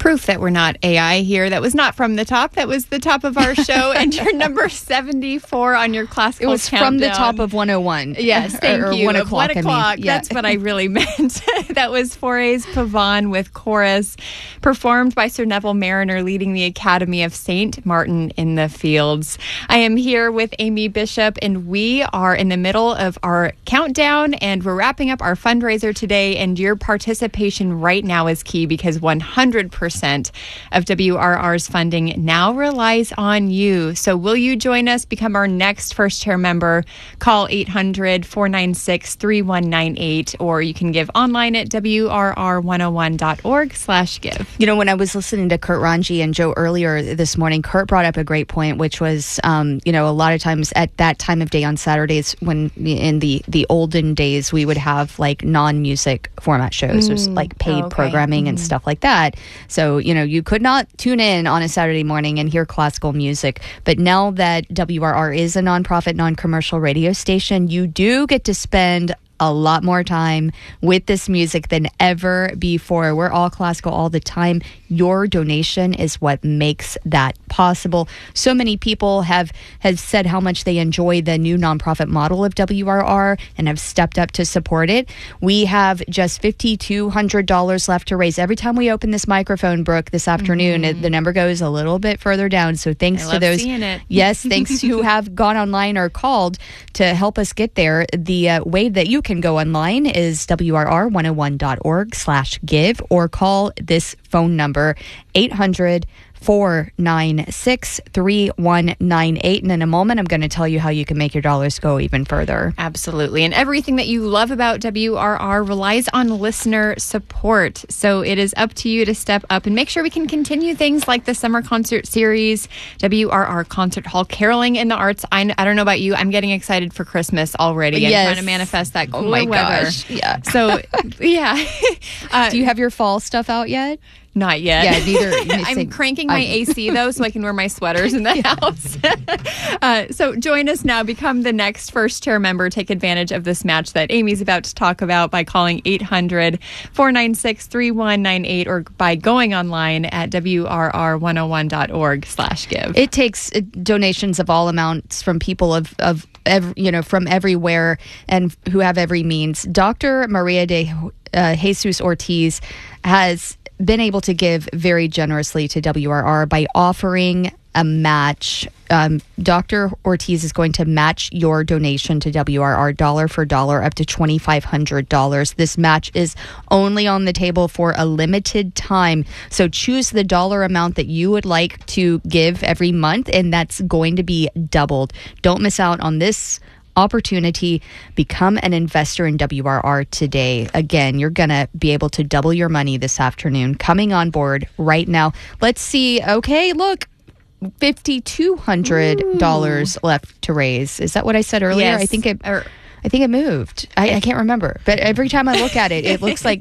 proof that we're not AI here. That was not from the top. That was the top of our show. And your number 74 on your classical It was countdown. From the top of 101. Yes, thank or you. 1 o'clock. 1 o'clock. I mean. That's what I really meant. That was Forays Pavon with chorus, performed by Sir Neville Mariner, leading the Academy of St. Martin in the Fields. I am here with Amy Bishop, and we are in the middle of our countdown, and we're wrapping up our fundraiser today, and your participation right now is key because 100% of WRR's funding now relies on you. So will you join us, become our next First Chair member? Call 800-496-3198, or you can give online at WRR101.org/give. You know, when I was listening to Kurt Ranji and Joe earlier this morning, Kurt brought up a great point, which was, a lot of times at that time of day on Saturdays, when in the olden days, we would have like non-music format shows, like paid programming and stuff like that. So, you could not tune in on a Saturday morning and hear classical music. But now that WRR is a nonprofit, non-commercial radio station, you do get to spend a lot more time with this music than ever before. We're all classical all the time. Your donation is what makes that possible. So many people have said how much they enjoy the new nonprofit model of WRR and have stepped up to support it. We have just $5,200 left to raise. Every time we open this microphone, Brooke, this afternoon, the number goes a little bit further down. So thanks to those. Seeing it. Yes, thanks who have gone online or called to help us get there. The way that you can go online is WRR101.org/give, or call this phone number 800-496-3198. And in a moment, I'm going to tell you how you can make your dollars go even further. Absolutely. And everything that you love about WRR relies on listener support. So it is up to you to step up and make sure we can continue things like the summer concert series, WRR Concert Hall, caroling in the arts. I don't know about you. I'm getting excited for Christmas already. Yes. I'm trying to manifest that cooler weather. Gosh. Yeah. So, yeah. Do you have your fall stuff out yet? Not yet. Yeah, neither. I'm cranking my AC, though, so I can wear my sweaters in the house. So join us now. Become the next First Chair member. Take advantage of this match that Amy's about to talk about by calling 800-496-3198 or by going online at WRR101.org/give. It takes donations of all amounts from people from everywhere and who have every means. Dr. Maria de Jesus Ortiz has been able to give very generously to WRR by offering a match. Dr. Ortiz is going to match your donation to WRR dollar for dollar up to $2,500. This match is only on the table for a limited time. So choose the dollar amount that you would like to give every month, and that's going to be doubled. Don't miss out on this opportunity. Become an investor in WRR today. Again, you're going to be able to double your money this afternoon. Coming on board right now. Let's see. Okay, look. $5,200 left to raise. Is that what I said earlier? Yes. I think it moved. I can't remember. But every time I look at it, it looks like